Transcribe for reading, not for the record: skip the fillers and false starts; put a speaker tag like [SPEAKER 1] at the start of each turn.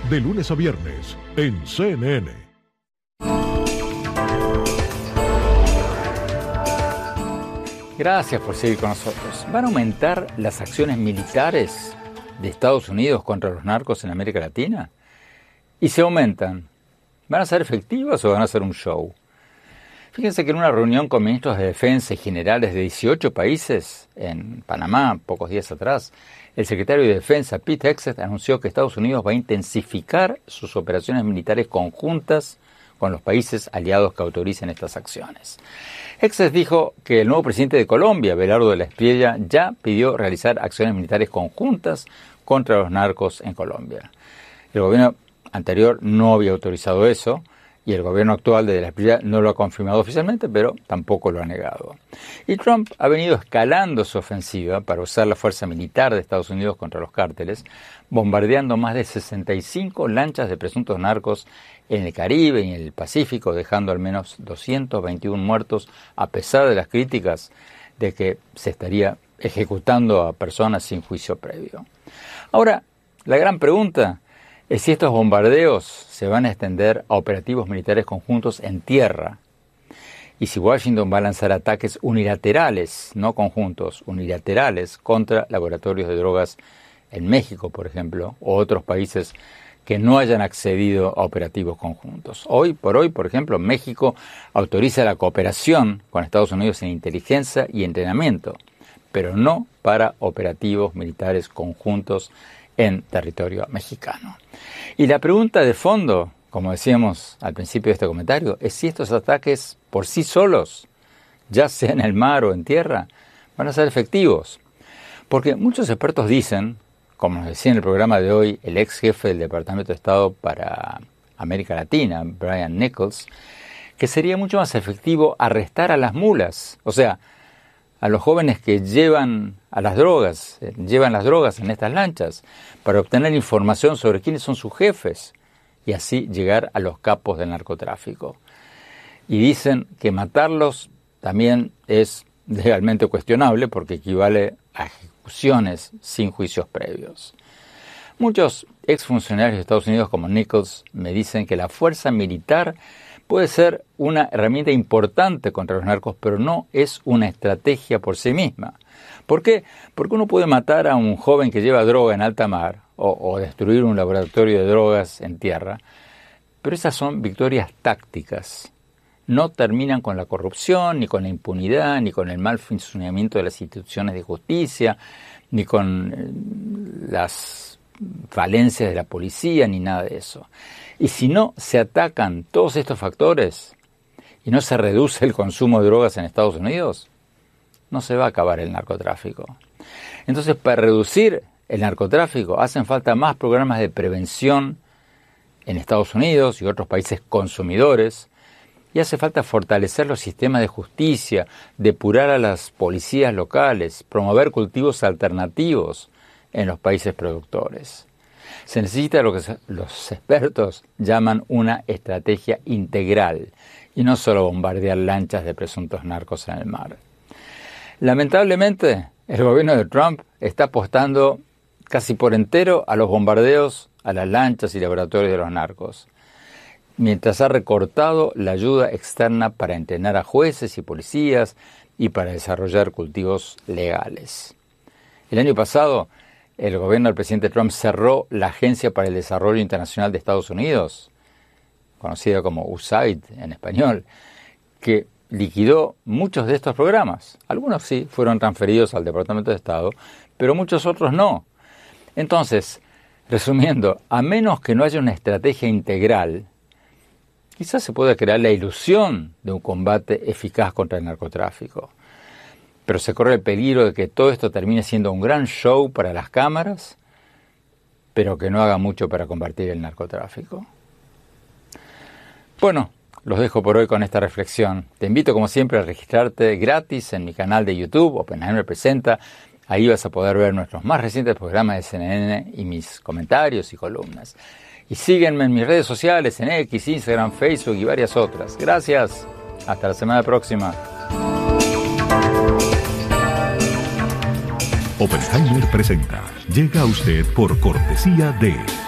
[SPEAKER 1] de lunes a viernes en CNN.
[SPEAKER 2] Gracias por seguir con nosotros. ¿Van a aumentar las acciones militares de Estados Unidos contra los narcos en América Latina? Y si aumentan, ¿van a ser efectivas o van a ser un show? Fíjense que en una reunión con ministros de defensa y generales de 18 países en Panamá, pocos días atrás, el secretario de Defensa, Pete Hegseth, anunció que Estados Unidos va a intensificar sus operaciones militares conjuntas con los países aliados que autoricen estas acciones. Hegseth dijo que el nuevo presidente de Colombia, Belardo de la Espriella, ya pidió realizar acciones militares conjuntas contra los narcos en Colombia. El gobierno anterior no había autorizado eso, y el gobierno actual de la Espriella no lo ha confirmado oficialmente, pero tampoco lo ha negado. Y Trump ha venido escalando su ofensiva para usar la fuerza militar de Estados Unidos contra los cárteles, bombardeando más de 65 lanchas de presuntos narcos en el Caribe y en el Pacífico, dejando al menos 221 muertos, a pesar de las críticas de que se estaría ejecutando a personas sin juicio previo. Ahora, la gran pregunta es si estos bombardeos se van a extender a operativos militares conjuntos en tierra y si Washington va a lanzar ataques unilaterales, no conjuntos, unilaterales contra laboratorios de drogas en México, por ejemplo, o otros países que no hayan accedido a operativos conjuntos. Hoy por hoy, por ejemplo, México autoriza la cooperación con Estados Unidos en inteligencia y entrenamiento, pero no para operativos militares conjuntos en territorio mexicano. Y la pregunta de fondo, como decíamos al principio de este comentario, es si estos ataques por sí solos, ya sea en el mar o en tierra, van a ser efectivos. Porque muchos expertos dicen, como nos decía en el programa de hoy el ex jefe del Departamento de Estado para América Latina, Brian Nichols, que sería mucho más efectivo arrestar a las mulas, o sea, a los jóvenes que llevan las drogas en estas lanchas, para obtener información sobre quiénes son sus jefes y así llegar a los capos del narcotráfico. Y dicen que matarlos también es legalmente cuestionable porque equivale a ejecuciones sin juicios previos. Muchos exfuncionarios de Estados Unidos como Nichols me dicen que la fuerza militar puede ser una herramienta importante contra los narcos, pero no es una estrategia por sí misma. ¿Por qué? Porque uno puede matar a un joven que lleva droga en alta mar o destruir un laboratorio de drogas en tierra, pero esas son victorias tácticas. No terminan con la corrupción, ni con la impunidad, ni con el mal funcionamiento de las instituciones de justicia, ni con las falencias de la policía, ni nada de eso. Y si no se atacan todos estos factores y no se reduce el consumo de drogas en Estados Unidos, no se va a acabar el narcotráfico. Entonces, para reducir el narcotráfico hacen falta más programas de prevención en Estados Unidos y otros países consumidores, y hace falta fortalecer los sistemas de justicia, depurar a las policías locales, promover cultivos alternativos en los países productores. Se necesita lo que los expertos llaman una estrategia integral y no solo bombardear lanchas de presuntos narcos en el mar. Lamentablemente, el gobierno de Trump está apostando casi por entero a los bombardeos a las lanchas y laboratorios de los narcos, mientras ha recortado la ayuda externa para entrenar a jueces y policías y para desarrollar cultivos legales. El año pasado, el gobierno del presidente Trump cerró la Agencia para el Desarrollo Internacional de Estados Unidos, conocida como USAID en español, que liquidó muchos de estos programas. Algunos sí fueron transferidos al Departamento de Estado, pero muchos otros no. Entonces, resumiendo, a menos que no haya una estrategia integral, quizás se pueda crear la ilusión de un combate eficaz contra el narcotráfico. Pero se corre el peligro de que todo esto termine siendo un gran show para las cámaras, pero que no haga mucho para combatir el narcotráfico. Bueno, los dejo por hoy con esta reflexión. Te invito, como siempre, a registrarte gratis en mi canal de YouTube, Oppenheimer Presenta. Ahí vas a poder ver nuestros más recientes programas de CNN y mis comentarios y columnas. Y sígueme en mis redes sociales, en X, Instagram, Facebook y varias otras. Gracias. Hasta la semana próxima.
[SPEAKER 1] Oppenheimer Presenta llega a usted por cortesía de